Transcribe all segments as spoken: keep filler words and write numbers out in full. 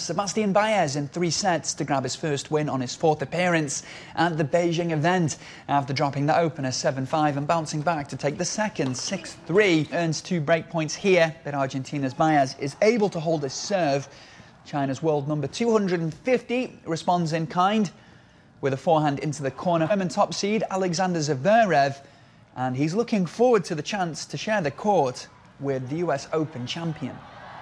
Sebastian Baez in three sets to grab his first win on his fourth appearance at the Beijing event. After dropping the opener seven five and bouncing back to take the second six three. Earns two break points here, but Argentina's Baez is able to hold his serve. China's world number two hundred fifty responds in kind with a forehand into the corner. German top seed Alexander Zverev, and he's looking forward to the chance to share the court with the U S Open champion.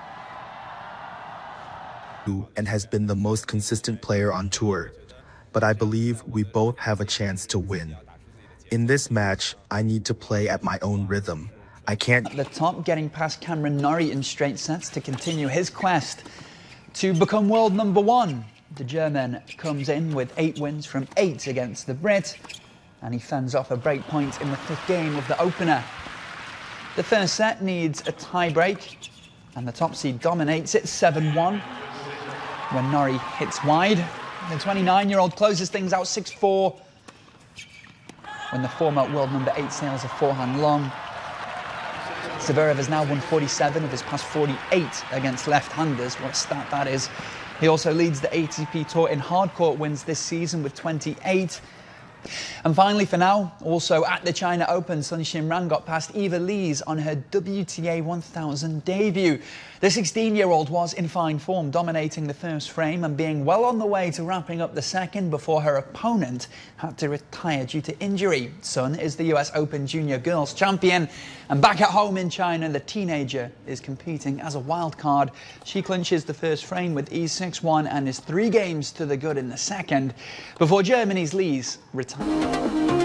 And has been the most consistent player on tour, but I believe we both have a chance to win. In this match, I need to play at my own rhythm. I can't... At the top, getting past Cameron Norrie in straight sets to continue his quest to become world number one. The German comes in with eight wins from eight against the Brit, and he fends off a break point in the fifth game of the opener. The first set needs a tie-break, and the top seed dominates it seven one. When Norrie hits wide, the twenty-nine-year-old closes things out six four. When the former world number eight sails a forehand long. Zverev has now won forty-seven of his past forty-eight against left-handers. What a stat that is. He also leads the A T P Tour in hardcourt wins this season with twenty-eight. And finally, for now, also at the China Open, Sun Xinran got past Eva Lees on her W T A one thousand debut. The sixteen-year-old was in fine form, dominating the first frame and being well on the way to wrapping up the second before her opponent had to retire due to injury. Sun is the U S Open Junior Girls Champion, and back at home in China, the teenager is competing as a wild card. She clinches the first frame with ease six one and is three games to the good in the second, before Germany's Lees retires.